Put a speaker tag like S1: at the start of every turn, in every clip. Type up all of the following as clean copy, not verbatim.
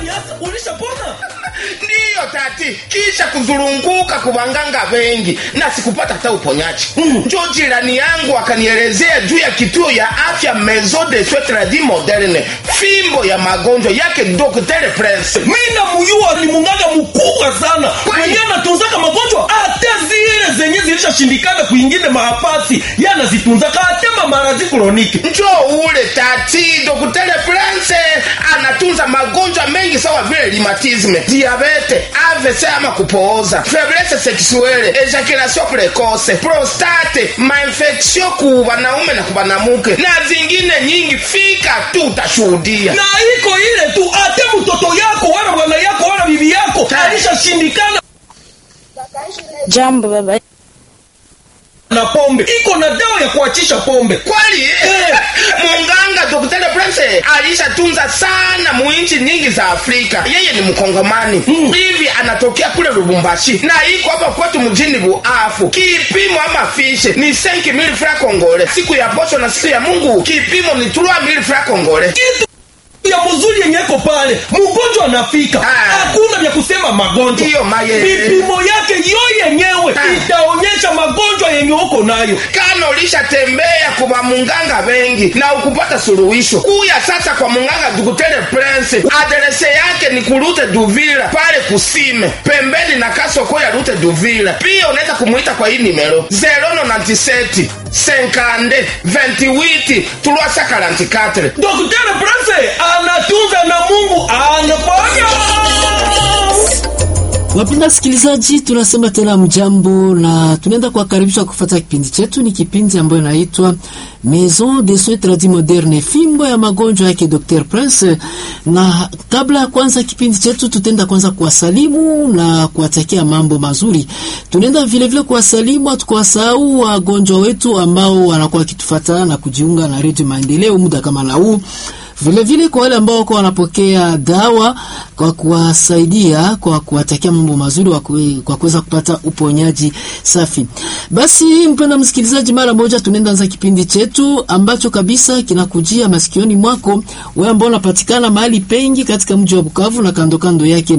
S1: Niasa ulishapona?
S2: Ndiyo tati, kisha kuzurunguka kubanganga wengi na sikupata hata uponyaji. Njoo jirani yangu akanielezea juu ya kituo ya afya Maison de Soins Tradis Moderne, fimbo ya magonjwa yake Dr. Prince.
S1: Mimi namjua ni munganga mkubwa sana. Mwenye anatunzaka magonjwa hata zile zenye zilishashindikana kuingine mahapasi. Yana zitunzaka hata maradhi kroniki.
S2: Njoo ule tati, Dr. Prince anatunza magonjwa mengi sawa vile rheumatism, diabete, AVC ama kupooza, faiblesse sexuelle, ejaculation precoce, prostate, mainfection ku wanaume na kubanamuke na zingine nyingi. Fika tu utashuhudia.
S1: Na iko ile tu hata mtoto yako wala bwana yako wala bibi yako alishashindikana.
S3: Jambo baba.
S1: Na pombe iko na dawa ya kuachisha pombe.
S2: Kweli? Munganga Dr. Prince alishatunza sana muinchi nyingi za Afrika. Yeye ni mkongomani. Hivi anatokea kule Lubumbashi na iko hapa kwetu mjini Buafu. Kipimo ama fishe ni 5000 francs congolais. Siku ya posho na siku ya Mungu kipimo ni 3000 francs congolais.
S1: Kitu ya mzuri yenyeko pale mgonjwa anafika. Hakuna vya kusema magonjwa.
S2: Hiyo maye.
S1: Vipimo yake yo yenyewe itaonyesha magonjwa yenye uko nayo.
S2: Kama ulishatembea kwa munganga wengi na ukupata suluhisho, kuya sasa kwa munganga Dr. Prince. Adrese yake ni Rute Duvila pale Kusime, pembeni na kasoko ya Rute Duvila. Pia unaweza kumuita kwa hii numero 097 50 28 344.
S1: Dr. Prince anatunza na Mungu anaponya.
S4: Wapenda sikilizaji, tunasema tena mjambo na tunaenda kuwakaribisha kufuata kipindi chetu. Ni kipindi ambayo inaitwa Maison de Soins Tradis Moderne, fimbo ya magonjwa yake Dr. Prince. Na kabla ya kwanza kipindi chetu, tutenda kwanza kuwasalimu na kuwatakia mambo mazuri. Tunaenda vile vile kuwasalimu, tukuwasahau wagonjwa wetu ambao wanakuwa kitufuata na kujiunga na Radio Maendeleo muda kama na huu. Vile vile kwa wale ambao wako wanapokea dawa kwa kuwasaidia, kwa kuwatakia mambo mazuri, kwa kuweza kupata uponyaji safi. Basi mpenda msikilizaji, mara moja tunaenda anza kipindi chetu ambacho kabisa kinakujia masikioni mwako wewe ambao unapatikana mahali pengi katika mji wa Bukavu na kando kando yake.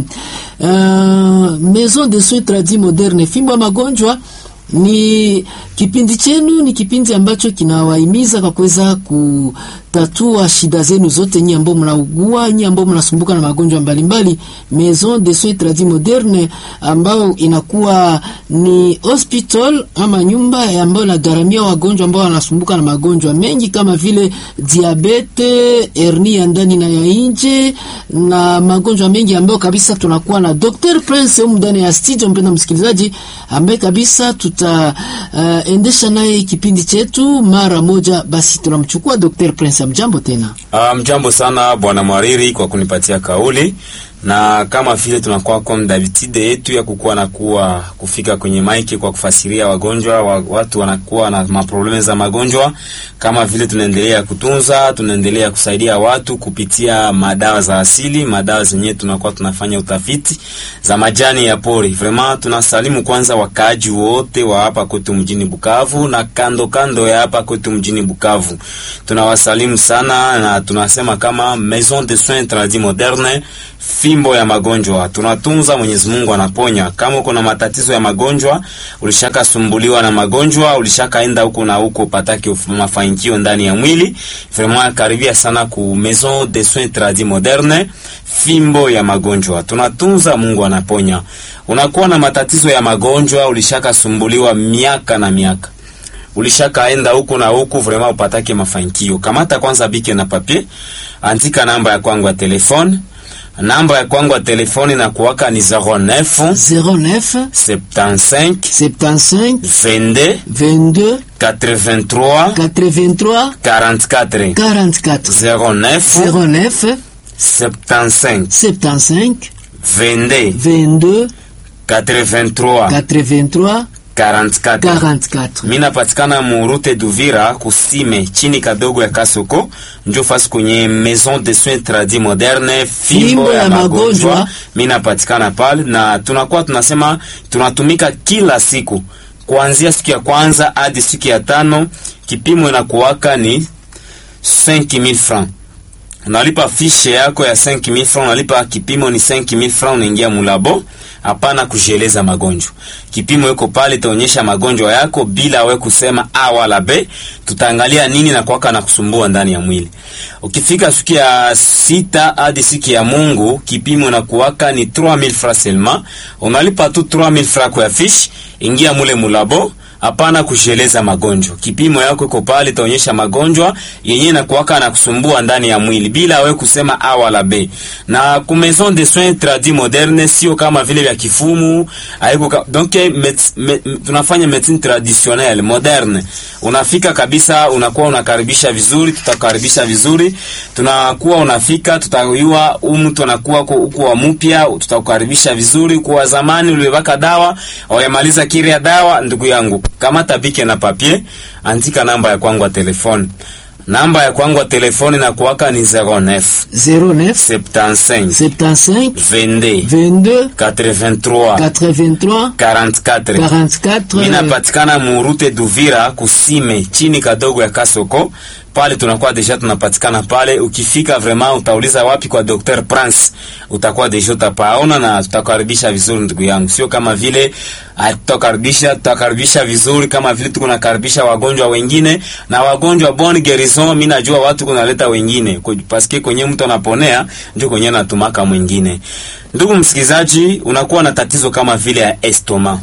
S4: Maison de Soins Tradis Moderne, fimbo ya magonjwa ni kipindi chenu, ni kipindi ambacho kinawahimiza kwa kuweza kutatua shida zenu zote, nyinyi ambao mnaugua, nyinyi ambao mnasumbuka na magonjwa mbalimbali. Maison de Soins Tradis Moderne ambao inakuwa ni hospital ama nyumba ambayo inagharamia wagonjwa ambao wanasumbuka na magonjwa mengi kama vile diabete, hernia ndani na ya nje na magonjwa mengi ambayo kabisa tunakuwa na Dr. Prince ndani ya studio, mpenda msikilizaji, ambaye kabisa endesha naye kipindi chetu mara moja. Basi tunamchukua Dr. Prince. Mjambo tena.
S5: Mjambo sana bwana Mwariri kwa kunipatia kauli, na kama vile tunakuwa kwa David yetu ya kufika kwenye maiki kwa kufasiria wagonjwa watu wanakuwa na maprobleme za magonjwa, kama vile tunaendelea kutunza, tunaendelea kusaidia watu kupitia madawa za asili, madawa zenyewe tunakuwa tunafanya utafiti za majani ya pori. Vraiment tunasalimu kwanza wakaaji wote wa hapa kwetu mjini Bukavu na kando kando ya hapa kwetu mjini Bukavu. Tunawasalimu sana na tunasema kama Maison de Soins Tradis Moderne, fimbo ya magonjwa. Tunatunza, Mwenyezi Mungu anaponya. Kama uko na matatizo ya magonjwa, ulishaka sumbuliwa na magonjwa, ulishakaenda huko na huko pataki mafanikio ndani ya mwili, vraiment karibia sana ku Maison de Soins Tradis Moderne, fimbo ya magonjwa. Tunatunza, Mungu anaponya. Unakuwa na matatizo ya magonjwa, ulishaka sumbuliwa miaka na miaka, ulishakaenda huko na huko, vraiment upatake mafanikio. Kamata kwanza bike na papier, andika namba ya kwangu ya telefone. Namba ya kwangu ya telefoni na kuwaka ni 09 75 22 83 44 09 75 22 83 44. Mina patikana mu Rute Duvira Kusime, chini kadogo ya Kasoko, njo fasi kwenye Maison de Soins Tradis Moderne, fimbo ya magonjwa. Mina patikana pale na tunakuwa tunasema tunatumika kila siku kuanzia siku ya kwanza hadi siku ya 5. Kipimo inakuwaka ni 5000 francs. unalipa fiche yako ya 5000 francs, unalipa kipimo ni 5000 francs, unaingia mulabo. Hapana kujieleza magonjwa. Kipimo yuko pale, taonyesha magonjwa yako bila we kusema A wala B. Tutaangalia nini na kwaka na kusumbua ndani ya mwili. Ukifika siku ya 6 hadi siku ya Mungu, kipimo na kuwaka ni 3000 francs seulement. Unalipa tu 3000 francs kwa fiche, ingia mule mulabo. Hapana kujieleza magonjwa. Kipimo yako iko pale, taonyesha magonjwa yenyewe na kuwaka na kusumbua ndani ya mwili bila we kusema A wala B. Na ku maison de soins tradis moderne sio kama vile vya kifumu, haiko donc tunafanya medicine traditionnelle moderne. Unafika kabisa, unakuwa unakaribisha vizuri, tutakaribisha vizuri. Tunakuwa unafika, tutayua mtu anakuwa huko wa mpya, tutakukaribisha vizuri. Kwa zamani ulibaka dawa, wayamaliza kile ya dawa, ndugu yangu, kama tabike na papier, andika namba ya kwangu ya telefoni. Namba ya kwangu ya telefoni na kuwaka ni 09 75 22 83 44. Mina patikana murute Duvira kusime chini kadogo ya Kasoko. Pale tunakuwa deja tunapatikana pale. Ukifika vraiment utauliza wapi kwa Dr. Prince, utakuwa deja utapaona na tutakaribisha vizuri ndugu yangu. Sio kama vile tutakaribisha vizuri kama vile tuko nakaribisha wagonjwa wengine, na wagonjwa bon guérison mimi najua watu kunaleta wengine paske kwenye mtu anaponea ndio kwenye anatumaka mwingine. Ndugu msikizaji, unakuwa na tatizo kama vile ya estoma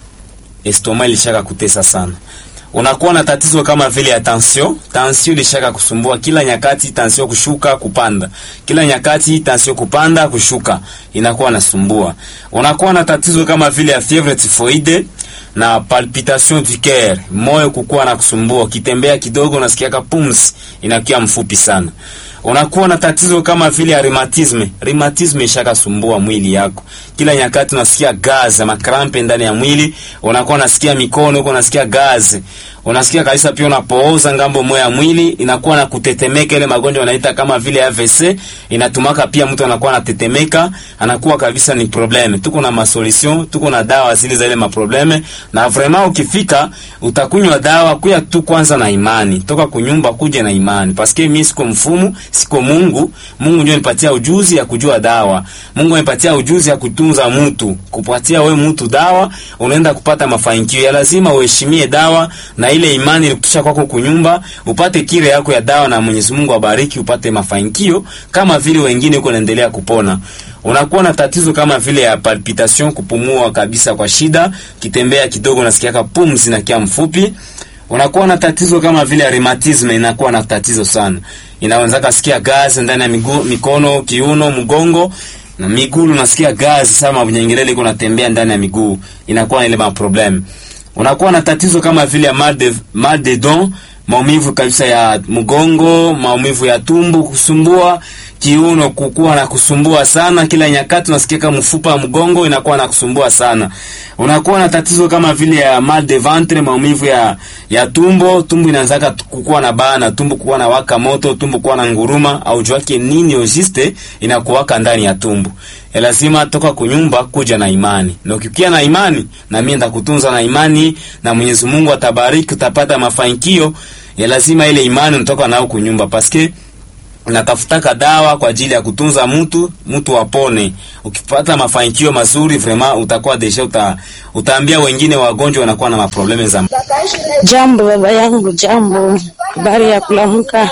S5: ilishaka kutesa sana. Unakuwa na tatizo kama vile ya tension ilishaka kusumbua kila nyakati, tension kushuka kupanda, kila nyakati tension kupanda kushuka, inakuwa nasumbua. Unakuwa na tatizo kama vile ya fièvre typhoïde na palpitation du cœur, moyo kukua na kusumbua, kitembea kidogo unasikia pumzi inakuwa mfupi sana. Unakuwa na tatizo kama vile ya rheumatisme ishaka sumbua mwili yako. Kila nyakati unasikia gazi, makrampe ndani ya mwili, unakuwa unasikia mikono, unasikia gazi. Unasikia kabisa pia unapooza ngambo moja ya mwili, inakuwa na kutetemeka, ile magonjwa wanaita kama vile AVC, inatumaka pia mtu anakuwa anatetemeka, anakuwa kabisa ni probleme. Tuko na masolution, tuko na dawa zile za ile maprobleme, na vraiment ukifika utakunywa dawa kuya tu kwanza na imani. Toka kunyumba kuja na imani. Paske mimi siko mfumu, siko Mungu. Mungu ndio anipatia ujuzi ya kujua dawa. Mungu anipatia ujuzi ya kutunza mtu. Kupatia wewe mtu dawa, unaenda kupata mafanikio. Ya lazima uheshimie dawa na ile imani ilikutisha kwako kunyumba, upate kile yako ya dawa na Mwenyezi Mungu abariki, upate mafanikio kama vile wengine uko naendelea kupona. Unakuwa na tatizo kama vile ya palpitation, kupumua kabisa kwa shida, kitembea kidogo nasikia pumzi na kia mfupi. Unakuwa na tatizo kama vile ya rheumatisme, inakuwa na tatizo sana. Inaanza kusikia gazi ndani ya miguu, mikono, kiuno, mgongo na miguu, unasikia gazi sama bunyengelele iko natembea ndani ya miguu, inakuwa ile problem. Unakuwa na tatizo kama vile ya mal de dents, maumivu kabisa ya mgongo, maumivu ya tumbo kusumbua, kiuno kukua na kusumbua sana, kila nyakati unasikia kama mfupa wa mgongo inakuwa na kusumbua sana. Unakuwa na tatizo kama vile ya mal de ventre, maumivu ya tumbo inaanza kukua na bana, tumbo kukua na waka moto, tumbo kukua na nguruma, au juake nini ojiste inakuwaka ndani ya tumbo. Lazima toka kunyumba kuja na imani. Na ukikia na imani, na mimi ndakutunza na imani, na Mwenyezi Mungu atabariki, utapata mafanikio. Lazima ile imani unatoka nao kunyumba, paske natafutaka dawa kwa ajili ya kutunza mtu wapone. Ukipata mafanikio mazuri vraiment utakuwa deja utaambia wengine wagonjwa wanakuwa na maprobleme za.
S3: Jambo baba yangu, jambo. Habari ya kulamuka.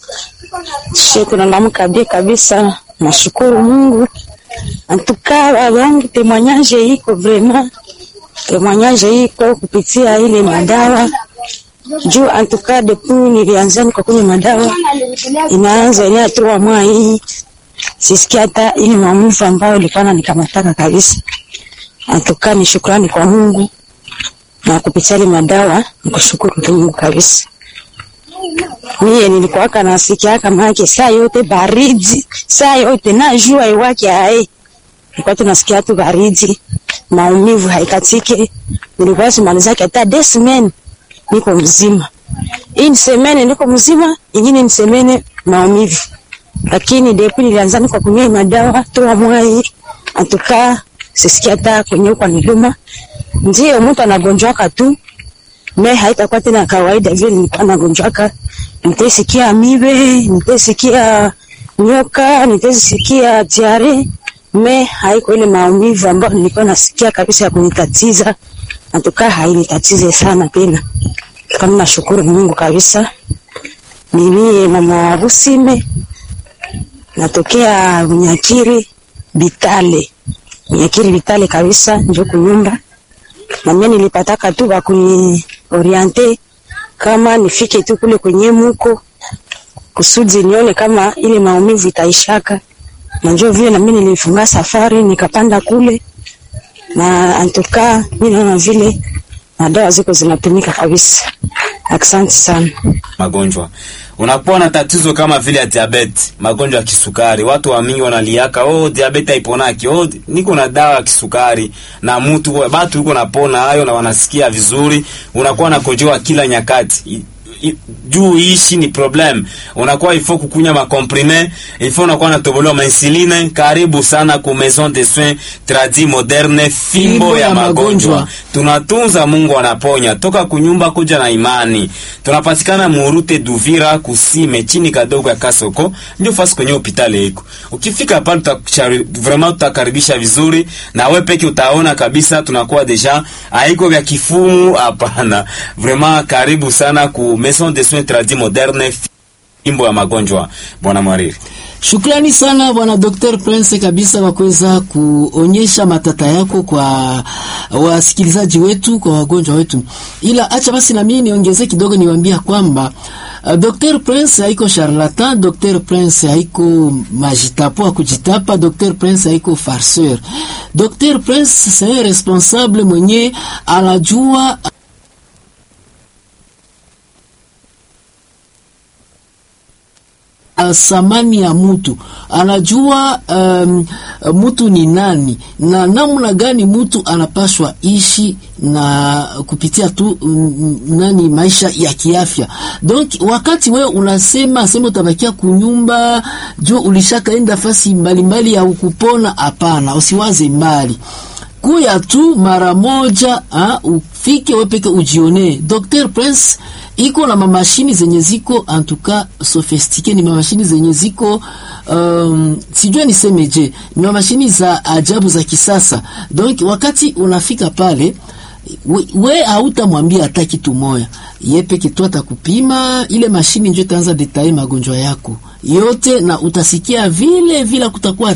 S3: Siku nalamuka bie kabisa. Nashukuru Mungu. Antuka baba yangu, témoignage iko vraiment. Témoignage iko kupitia ile madawa. Juu antuka depuis nilianza kwa kunywa madawa, inaanza ile 3 mois hii, sisikia hata ile maumivu ambayo ilikuwa nikamataka kabisa. Antuka ni shukrani kwa Mungu na kupitia ile madawa, nikushukuru Mungu kabisa. Mimi nilikuwa kana sikia kama yake saa yote baridi, saa yote na jua iwake hai. Nilikuwa tunasikia tu baridi, maumivu haikatiki. Nilikuwa simaliza hata 2 semaines niko mzima. Hii semene niko mzima, ingine ni semene maumivu. Lakini depuis nilianza kwa kunywa madawa 3 mois, antuka sisikia hata kwenye kwa niluma. Ndio mtu anagonjwaka tu, mimi haitakuwa tena kawaida vile nilikuwa nagonjwaka. Nitasikia mibe, nitasikia nyoka, nitazisikia diare, me haiko ile maumivu ambayo nilikuwa nasikia kabisa ya kunitatiza. Natuka hainitatize sana tena. Kama nashukuru Mungu kabisa. Mimi mama Busime natokea Bunyakiri Bitale. Bunyakiri Bitale kabisa ndio kunyumba. Na mimi nilipataka tu bakuni oriente kama nifike tu kule kwenye muko kusudi nione kama ile maumivu itaishaka. Na njoo vile na mimi nilifunga safari nikapanda kule na antuka mimi naona vile na dawa ziko zinatumika kabisa. Asante sana.
S5: Magonjwa unakuwa na tatizo kama vile ya diabetes, magonjwa ya kisukari, watu wa mingi wanaliaka diabetes haiponaki, niko na dawa ya kisukari na mtu watu yuko napona hayo na wanasikia vizuri. Unakuwa na kojoa kila nyakati, juu ishi ni problem, unakuwa ifo kukunya makomprime, ifo unakuwa natobolewa mainsuline. Karibu sana ku Maison de Soins Tradis Moderne, fimbo ya magonjwa. Tunatunza, Mungu anaponya. Toka kunyumba kuja na imani. Tunapatikana Murute Duvira kusime chini kadogo ya Kasoko, ndio fasi kwenye hospitali iko. Ukifika pale vraiment tutakaribisha vizuri na wewe peke utaona kabisa tunakuwa deja haiko vya kifumu, hapana. Vraiment karibu sana ku Maison de Soins Tradis Moderne, fimbo ya magonjwa. Bwana Mwariri,
S4: shukrani sana bwana Dr. Prince kabisa kwa kuweza kuonyesha matata yako kwa wasikilizaji wetu, kwa wagonjwa wetu. Ila acha basi na mimi niongezee kidogo, niwaambia kwamba Dr. Prince haiko charlatan, Dr. Prince haiko majitapo wa kujitapa, Dr. Prince haiko farceur. Dr. Prince c'est responsable mwenye anajua samani ya mtu, anajua mtu ni nani na namna gani mtu anapaswa ishi na kupitia tu nani maisha ya kiafya. Donc wakati wewe unasema utabakia kunyumba juu ulishakaenda fasi mbalimbali ya ukupona, hapana, usiwaze mbali. Kuya tu mara moja ufike wewe peke ujione. Dr. Prince iko na mamashini zenye ziko antuka sofistike, ni mamashini zenye ziko sijua nisemeje, ni mamashini za ajabu za kisasa. Donc wakati unafika pale we hautamwambia hata kitu moja, yeye peke tu atakupima, ile mashini ndio itaanza detail magonjwa yako yote na utasikia vile vile, kutakuwa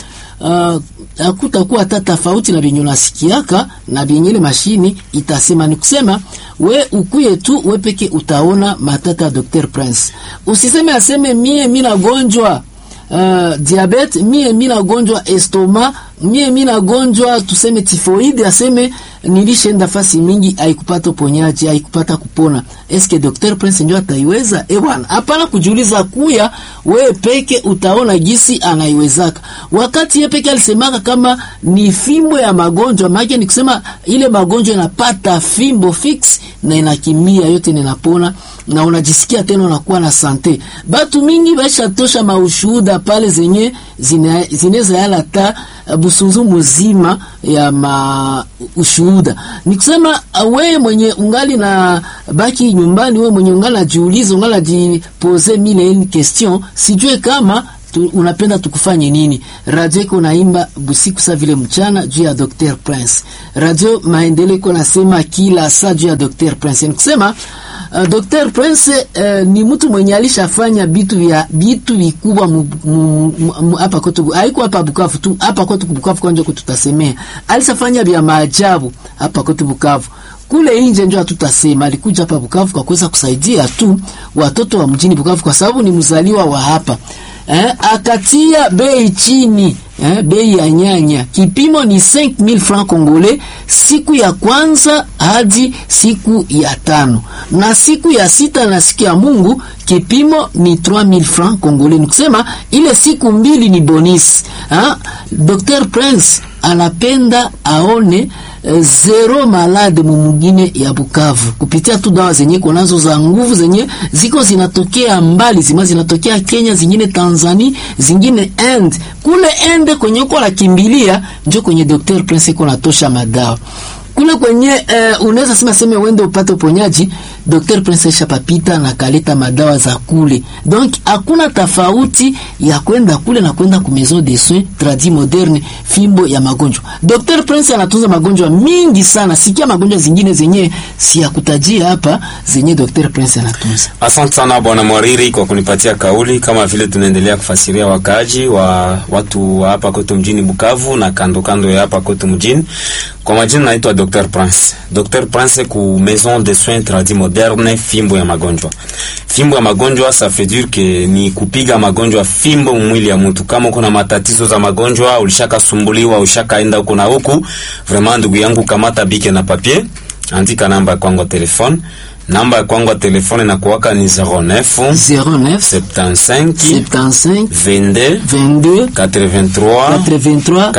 S4: hata tofauti na binyo nasikiaka na binyele mashini itasema. Ni kusema we ukuye tu we peke utaona matata ya Dr. Prince. Usiseme aseme mimi nagonjwa diabetes, mimi nagonjwa estoma, mimi nagonjwa tuseme tifoide, aseme nilishaenda fasi mingi haikupata ponyaji, haikupata kupona. Eske Dr. Prince ndio ataiweza? Bwana, hapana kujiuliza, kuya wewe peke utaona gisi anaiwezaka. Wakati yeye peke alisemaka kama ni fimbo ya magonjwa, maana ni kusema ile magonjwa inapata fimbo fix na inakimia yote inapona na unajisikia tena unakuwa na sante. Batu mingi baisha tosha maushuhuda pale zenye zineza yala ta busunzu mzima ya ushuhuda. Ni kusema wewe mwenye ungali na baki nyumbani, wewe mwenye ungali najiuliza, ungali najipoze mille une question, sijue kama unapenda tukufanye nini. Radio iko naimba busiku saa vile mchana juu ya Dr. Prince. Radio Maendeleo iko nasema kila saa juu ya Dr. Prince. Ni kusema Dr. Prince ni mtu mwenye alishafanya bitu vikubwa hapa kwetu, haiko hapa Bukavu tu, hapa kwetu Bukavu kwanza kututasemea. Alishafanya vya maajabu hapa kwetu Bukavu. Kule nje ndio tutasema alikuja hapa Bukavu kwa kuweza kusaidia tu watoto wa mjini Bukavu kwa sababu ni mzaliwa wa hapa. Akatia bei chini, bei ya nyanya. Kipimo ni 5000 francs congolais siku ya kwanza hadi siku ya 5. Na siku ya 6 na siku ya Mungu kipimo ni 3000 francs congolais. Nikusema ile siku mbili ni bonus. Dr. Prince anapenda aone zero malade mumugine ya Bukavu kupitia tu dawa zenye konazo za nguvu zenye ziko zinatokea mbali, zinatokea Kenya, zingine Tanzania, zingine kule kwenye uko la kimbilia ndio kwenye Dr. Prince iko natosha madawa. kule kwenye unaweza sema uende upate uponyaji, Dr. Prince Shapapita na kaleta madawa za kule. Donc hakuna tofauti ya kwenda kule na kwenda ku maison de soins tradis moderne fimbo ya magonjwa. Dr. Prince anatunza magonjwa mingi sana. Sikia magonjwa zingine zenye si ya kutajia hapa zenye Dr. Prince anatunza.
S5: Asante sana Bwana Mwariri kwa kunipatia kauli. Kama vile tunaendelea kufasiria wakaaji wa watu wa hapa kwetu mjini Bukavu na kando kando ya hapa kwetu mjini. Kwa majina naitwa Dr. Prince. Dr. Prince ku maison de soins tradis moderne fimbo ya magonjwa. Fimbo ya magonjwa ça veut dire que ni kupiga magonjwa fimbo mwili ya mtu. Kama kuna matatizo za magonjwa, ulishakasumbuliwa, ushakaenda huko na huku, vraiment ndugu yangu, kamata bike na papier, andika namba kwangu telefone. Namba kwangu telefone na kuwaka ni 09 75 22 83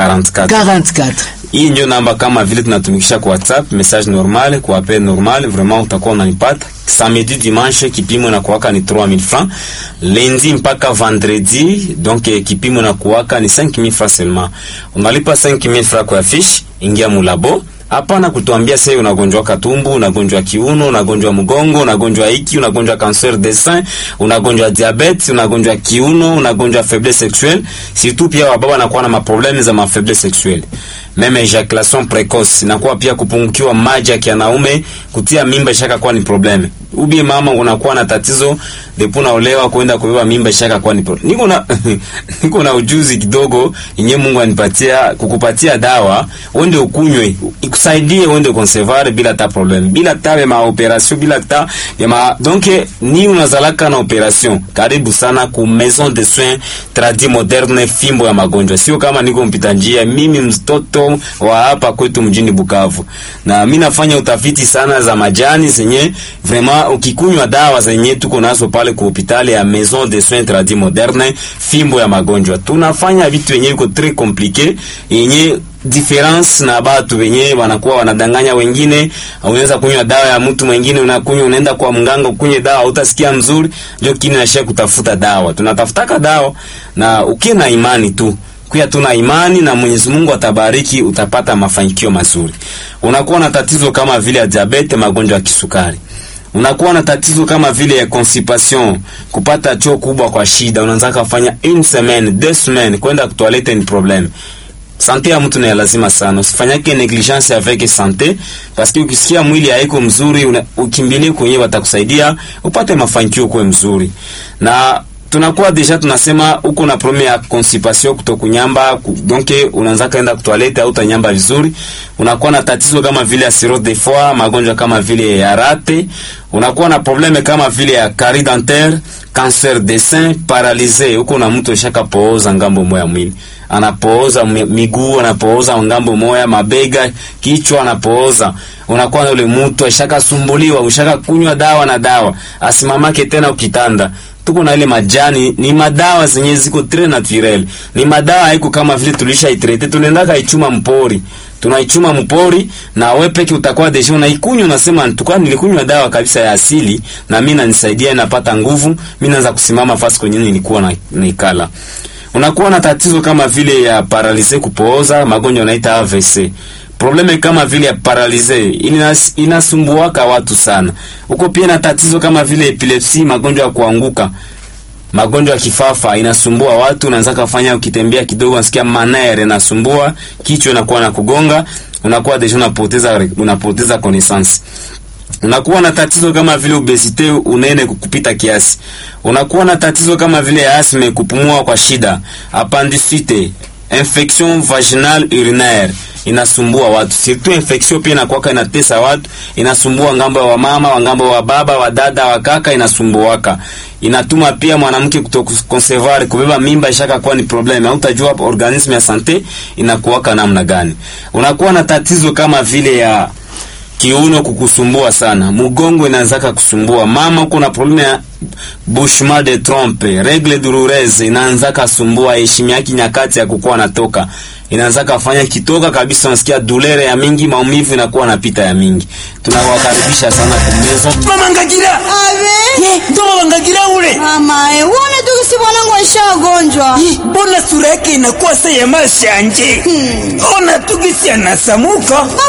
S5: 44. Hii ndio namba kama vile tunatumikisha kwa WhatsApp, message normal, kwa appel normal, vraiment utakuwa unanipata. Samedi dimanche kipimo na kuwaka ni 3000 francs. Lundi mpaka vendredi donc kipimo na kuwaka ni 5000 francs seulement. Unalipa 5000 francs kwa fiche, ingia mu labo. Hapana kutuambia sasa unagonjwa katumbu, unagonjwa kiuno, unagonjwa mgongo, unagonjwa hiki, unagonjwa cancer des seins, unagonjwa diabetes, unagonjwa kiuno, unagonjwa faiblesse sexuelle. Surtout pia wababa wanakuwa na maproblème za faiblesse sexuelle. Meme ejaculation précoce inakuwa pia kupungukiwa maji ya kianaume, kutia mimba shaka kwa ni probleme. Ubi mama unakuwa na tatizo depuis unaolewa kwenda kubeba mimba shaka kwa ni probleme. Niko na ujuzi kidogo yenye Mungu anipatia kukupatia dawa uende ukunywe ikusaidie uende conserver bila ta probleme, bila ta ma operation, bila ta ma donc ni unazalaka na operation. Karibu sana ku maison de soins tradis moderne fimbo ya magonjwa. Sio kama niko mpita njia, mimi mtoto wa hapa kwetu mjini Bukavu. Na mimi nafanya utafiti sana za majani zenye vraiment ukikunywa dawa zenye tuko nazo pale kwa hospitali ya maison de soins tradis moderne fimbo ya magonjwa. Tunafanya vitu yenyewe iko très compliqué yenye difference na batu wenyewe wanakuwa wanadanganya wengine. Unaweza kunywa dawa ya mtu mwingine, unakunywa unaenda kwa mganga ukunywe dawa utasikia mzuri, ndio kini nashia kutafuta dawa. Tunatafutaka dawa na ukiwa na imani tu. Kuya tuna imani na Mwenyezi Mungu atabariki, utapata mafanikio mazuri. Unakuwa na tatizo kama vile ya diabetes, magonjwa ya kisukari. Unakuwa na tatizo kama vile ya constipation, kupata choo kubwa kwa shida, unaanza kufanya 1 semaine, 2 semaines kwenda kwa toilette ni problem. Sante ya mtu ni lazima sana. Usifanyake negligence avec santé, parce que ukisikia mwili haiko mzuri, ukimbilie kwenye watakusaidia upate mafanikio kwa mzuri. Na tunakuwa deja tunasema uko na problème ya constipation, kutokunyamba, donc unaanza kaenda kwa toilette au utanyamba vizuri. Unakuwa na tatizo kama vile ya cirrhose de foie, magonjwa kama vile ya rate. Unakuwa na problème kama vile ya carie dentaire, cancer des seins, paralysé. Uko na mtu shaka pooza ngambo moya mwili, anapooza miguu, anapooza ngambo moya, mabega, kichwa anapooza. Unakuwa na ule mtu ashaka sumbuliwa, ushaka kunywa dawa na dawa asimamake tena ukitanda. Tuko na ile majani, ni madawa zenye ziko très naturel. Ni madawa haiko kama vile tulisha itrete, tunaenda kaichuma mpori. Tunaichuma mpori na wewe peke utakuwa deja unaikunywa, unasema tukua nilikunywa dawa kabisa ya asili na mimi nanisaidia, napata nguvu, mimi naanza kusimama fasi kwenye nilikuwa naikala. Unakuwa na tatizo kama vile ya paralyse, kupooza, magonjwa yanaita AVC. Probleme kama vile ya paralyse inasumbuaka watu sana. Uko pia na tatizo kama vile epilepsi, magonjwa ya kuanguka, magonjwa ya kifafa inasumbua watu. Unaanza kufanya ukitembea kidogo unasikia manere inasumbua, kichwa inakuwa na kugonga, unakuwa deja unapoteza connaissance. Unakuwa na tatizo kama vile obesite, unene kupita kiasi. Unakuwa na tatizo kama vile asthme, kupumua kwa shida, appendicite, infection vaginale urinaire inasumbua watu. Surtout infection pia inakuwa inatesa watu, inasumbua ngambo wa mama, ngambo wa baba, wa dada, wa kaka, inasumbuaka. Inatuma pia mwanamke kutokonservar, kubeba mimba ishaka kuwa ni problem. Hautajua organisme ya sante inakuwaka namna gani. Unakuwa na tatizo kama vile ya kiuno kukusumbua sana, mgongo inaanza kusumbua, mama uko na problem ya bouchement de trompe, règle douloureuse inaanza kusumbua, heshima yake nyakati ya kukua natoka inaanza kufanya kitoka kabisa, unasikia douleur ya mingi, maumivu inakuwa napita ya mingi. Tunawakaribisha sana kwa maison
S6: Mama Ngagira.
S3: Abe.
S6: Ndo Mama Ngagira ule.
S3: Mama, uone tu si mwanangu ashagonjwa.
S6: Mbona sura yake inakuwa sasa ya mashanje? Ona tu kisi anasamuka.
S3: Mafuta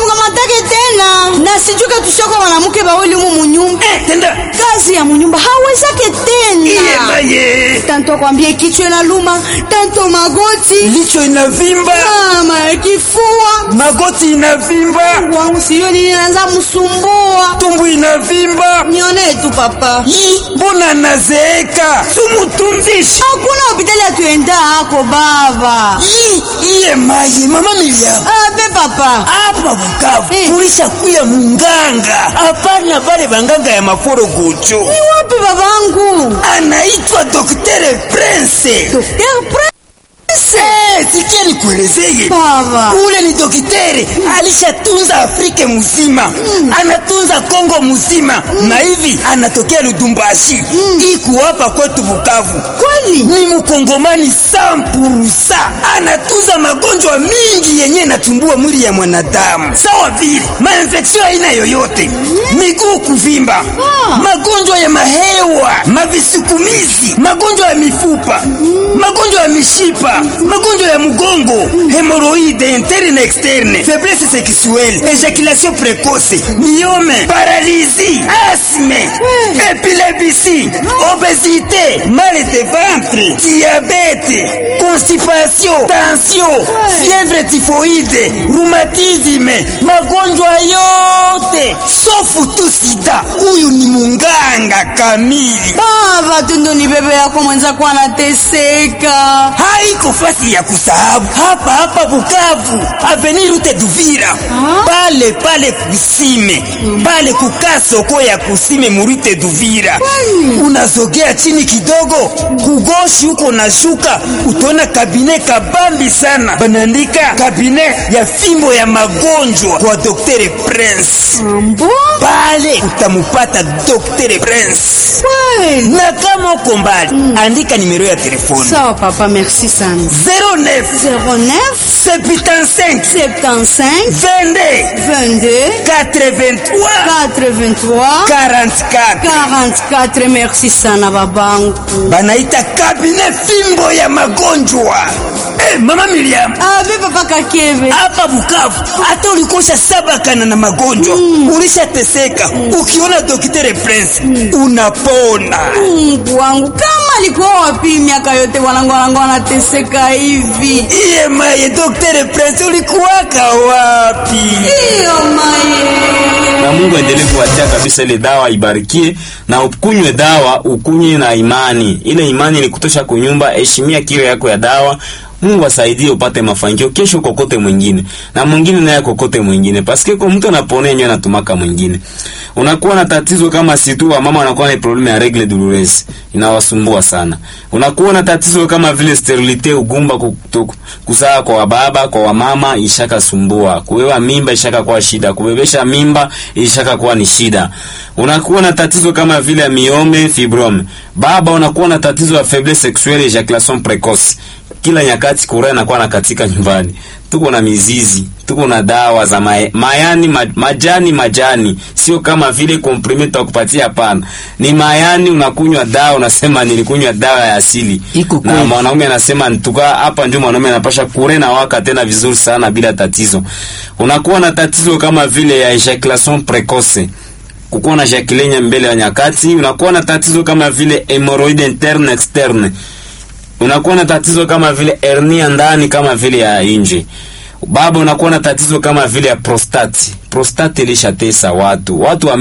S3: mkamatake tena. Na sijuka tushoko mwanamke bawili mu munyumba.
S1: Tenda.
S3: Kazi ya munyumba hawezake tena.
S1: Iye maye.
S3: Tanto kwambie kichwa na luma, tanto magoti.
S1: Licho inavimba.
S3: Mama kifua.
S1: Magoti inavimba.
S3: Wangu siyo ninaanza msumbua.
S1: Tumbo inavimba.
S3: Nione tu papa.
S1: Mbona nazeeka? Sumutunzishi.
S3: Hakuna hospitali atuenda hako baba.
S1: Iye maye mama Miriam.
S3: Be papa.
S1: Hapa Bukavu tulisha kuya munganga. Hapana bale banganga ya maporo gocho.
S3: Ni wapi babangu?
S1: Anaitwa Dr. Prince.
S3: Dr. Prince.
S1: Sikia nikuelezeye.
S3: Baba.
S1: Ule ni dokiteri alishatunza Afrika mzima. Anatunza Kongo mzima. Na hivi anatokea Lubumbashi. Iko hapa kwetu Bukavu.
S3: Kweli?
S1: Ni mkongomani 100%. Anatunza magonjwa mingi yenye inatumbua mwili ya mwanadamu. Sawa vile mainfeksio aina yoyote, miguu kuvimba, magonjwa ya mahewa, mavisukumizi, magonjwa ya mifupa, magonjwa ya mishipa, magonjwa ya mgongo, hemoroide interne na externe, faiblesse sexuelle, ejaculation précoce, myome, paralysie, asthme, épilepsie, obésité, mal de ventre, diabète, constipation, tension, fièvre typhoïde, rhumatisme, magonjwa yote sofu tu sida. Huyu ni munganga kamili.
S3: Baba, tundu ni bebe yako mwenza kwa anateseka.
S1: Haiko fasi ya kusahabu. Hapa Bukavu, Avenue Rute Duvira. Pale kusime. Pale kukasoko ya kusime murute Duvira. Unazogea chini kidogo, kugoshi huko nashuka, utaona kabine kabambi sana. Banandika kabine ya fimbo ya magonjwa kwa Dr. Prince.
S3: Mbo?
S1: Pale utamupata Dr. Prince.
S3: Kweli?
S1: Na kama uko mbali, andika nimero ya telefoni.
S3: Sawa papa, merci sana.
S1: 09 75 22 83 44.
S3: Merci sana babangu.
S1: Banaita kabine fimbo ya magonjwa. Mama Miriam.
S3: Be papa Kakebe.
S1: Hapa Bukavu, hata ulikosha sabakana na magonjwa, ulishateseka, ukiona Dr. Prince unapona.
S3: Mungu wangu, kama alikuwa wapi miaka yote wanangu wanateseka hivi?
S1: Iye maye Dr. Prince ulikuwaka wapi?
S3: Iyo maye.
S5: Na Mungu endelee kuatia kabisa ile dawa ibarikie, na ukunywe dawa, ukunywe na imani. Ile imani ni kutosha kunyumba, heshimia kile yako ya dawa. Mungu asaidie upate mafanikio kesho kokote mwingine. Na mwingine naye kokote mwingine. Paske kwa mtu anapona yenyewe anatumaka mwingine. Unakuwa na tatizo kama situ wa mama anakuwa na problem ya règle douloureuse. Inawasumbua sana. Unakuwa na tatizo kama vile sterilite, ugumba kuzaa kwa baba, kwa wamama ishaka sumbua. Kuwewa mimba ishaka kwa shida. Kubebesha mimba ishaka kwa ni shida. Unakuwa na tatizo kama vile myome, fibrome. Baba unakuwa na tatizo ya faiblesse sexuelle, ejaculation précoce. Kila nyakati kura inakuwa na katika nyumbani. Tuko na mizizi, tuko na dawa za majani. Sio kama vile komprime tutakupatia, hapana. Ni mayani, unakunywa dawa, unasema nilikunywa dawa ya asili. Na mwanaume anasema nituka hapa ndio mwanaume anapasha kure na waka tena vizuri sana bila tatizo. Unakuwa na tatizo kama vile ya ejaculation précoce. Kukuwa na ejaculation mbele ya nyakati, unakuwa na tatizo kama vile hemorrhoide interne externe. Unakuwa na tatizo kama vile hernia ndani kama vile ya nje. Baba unakuwa na tatizo kama vile ya prostate. Prostate ilishatesa watu. Watu